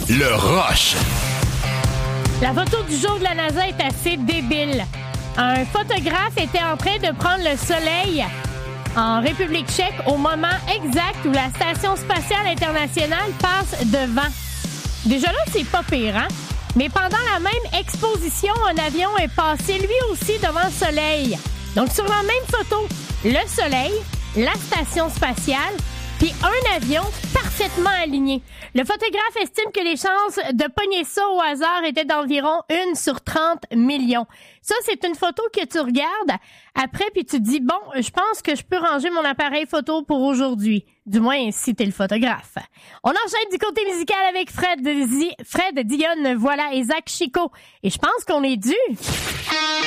Le Rush. La photo du jour de la NASA est assez débile. Un photographe était en train de prendre le soleil en République tchèque au moment exact où la Station spatiale internationale passe devant. Déjà là, c'est pas pire, hein? Mais pendant la même exposition, un avion est passé lui aussi devant le soleil. Donc sur la même photo, le soleil, la station spatiale, puis un avion parfaitement aligné. Le photographe estime que les chances de pogner ça au hasard étaient d'environ 1 sur 30 millions. Ça, c'est une photo que tu regardes après, puis tu te dis, bon, je pense que je peux ranger mon appareil photo pour aujourd'hui. Du moins, si t'es le photographe. On enchaîne du côté musical avec Fred Dionne, voilà, et Zach Chico. Et je pense qu'on est dû.